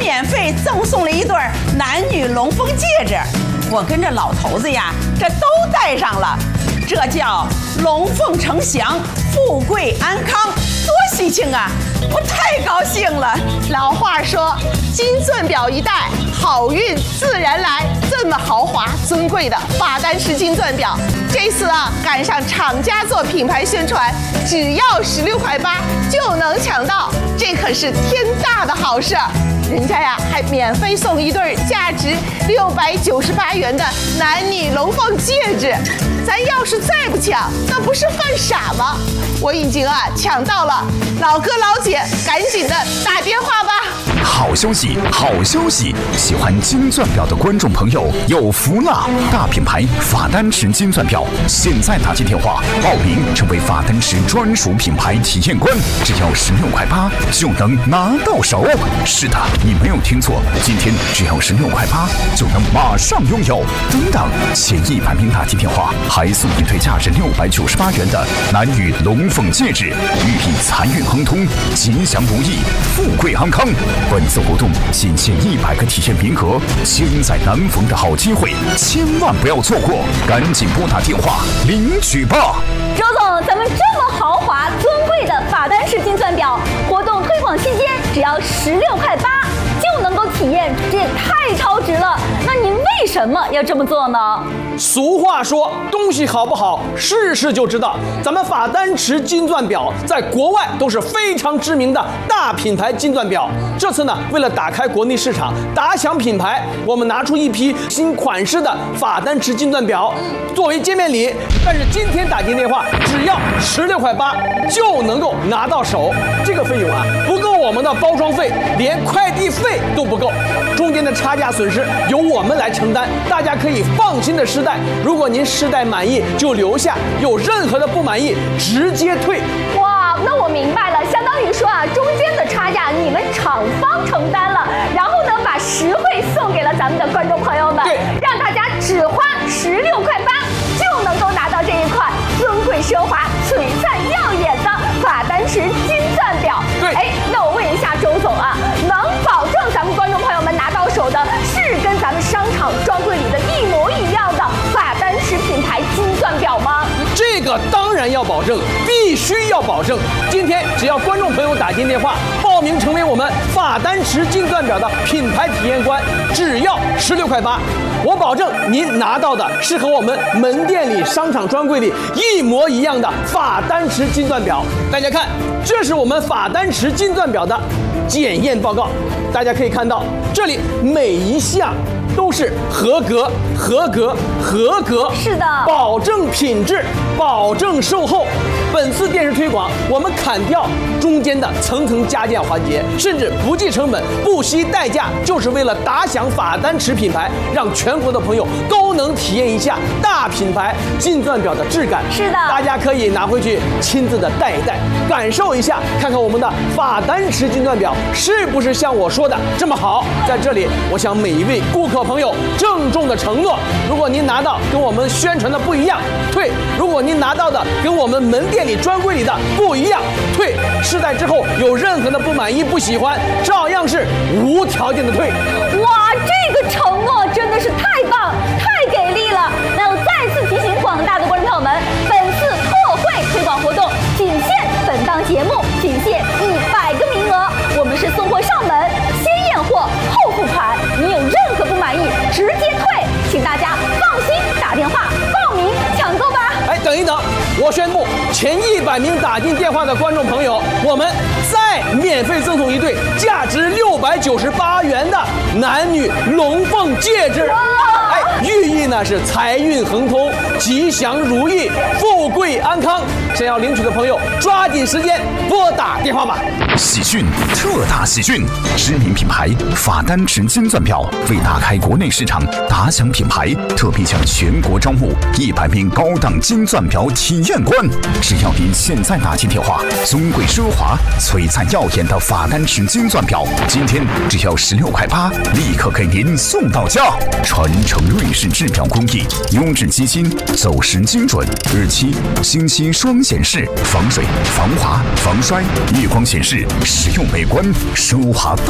免费赠送了一对男女龙凤戒指，我跟这老头子呀，这都戴上了，这叫龙凤呈祥，富贵安康，多喜庆啊！我太高兴了。 老话说，金钻表一戴，好运自然来。这么豪华尊贵的法丹石金钻表，这次赶上厂家做品牌宣传，只要16.8块就能抢到，这可是天大的好事。人家呀还免费送一对价值698元的男女龙凤戒指，咱要是再不抢，那不是犯傻吗？我已经抢到了，老哥老姐赶紧的打电话吧。 好消息，好消息！喜欢金钻表的观众朋友有福了！大品牌法丹石金钻表，现在打进电话报名，成为法丹石专属品牌体验官，只要16.8块就能拿到手。是的，你没有听错，今天只要16.8块就能马上拥有。等等，前100名打进电话还送一对价值698元的男女龙凤戒指，寓意财运亨通、吉祥如意、富贵安康。本次活动仅限100个体验名额，千载难逢的好机会，千万不要错过！赶紧拨打电话领取吧。 周总，咱们这么豪华尊贵的法丹石金钻表，活动推广期间只要16.8块就能够体验，这也太超值了。那您为什么要这么做呢？ 俗话说，东西好不好，试试就知道。咱们法丹石金钻表在国外都是非常知名的大品牌金钻表。这次呢，为了打开国内市场，打响品牌，我们拿出一批新款式的法丹石金钻表作为见面礼。但是今天打进电话，只要16.8块就能够拿到手。这个费用不够我们的包装费，连快递费都不够，中间的差价损失由我们来承担。大家可以放心的试戴，如果您试戴满意就留下，有任何的不满意直接退。 哇，那我明白了，相当于说中间的差价你们厂方承担了，然后呢把实惠送给了咱们的观众朋友们，让大家只花16.8块就能够拿到这一款尊贵奢华、璀璨耀眼的法丹石金钻表。那我问一下周总能保证咱们观众朋友们拿到手的是跟咱们商场专柜里的一模一样的法丹石品牌金钻表吗？ 这个当然要保证，必须要保证。今天只要观众朋友打进电话报名成为我们法丹石金钻表的品牌体验官，只要16.8块，我保证您拿到的是和我们门店里、商场专柜里一模一样的法丹石金钻表。大家看，这是我们法丹石金钻表的检验报告，大家可以看到，这里每一项都是合格、合格、合格， 是的， 保证品质，保证售后。本次电视推广，我们砍掉中间的层层加价环节，甚至不计成本、不惜代价，就是为了打响法丹石品牌，让全国的朋友都能体验一下大品牌金钻表的质感。 是的， 大家可以拿回去亲自的戴一戴，感受一下，看看我们的法丹石金钻表是不是像我说的这么好。在这里，我向每一位顾客朋友郑重的承诺，如果您拿到跟我们宣传的不一样，退；如果您拿到的跟我们门店里专柜里的不一样，退。试戴之后有任何的不满意、不喜欢，照样是无条件的退。 哇，这个承诺真的是太棒、太给力了！那我再次提醒广大的观众朋友们，本次特惠推广活动仅限本档节目，仅限100个名额。我们是送货上门，先验货后付款，您有任何不满意直接退，请大家放心打电话报名抢购吧。 等一等，我宣布前100名打进电话的观众朋友，我们再免费赠送一对价值698元的男女龙凤戒指。寓意呢是财运亨通、吉祥如意、富贵安康。想要领取的朋友，抓紧时间拨打电话吧。 喜讯，特大喜讯！知名品牌法丹石金钻表为打开国内市场、打响品牌，特别向全国招募100名高档金钻表体验官。只要您现在打进电话，尊贵奢华、璀璨耀眼的法丹石金钻表，今天只要16.8块，立刻给您送到家。传承瑞士制表工艺，优质机芯，走时精准，日期、星期双显示，防水、防滑、防摔，夜光显示，实用美观，奢华。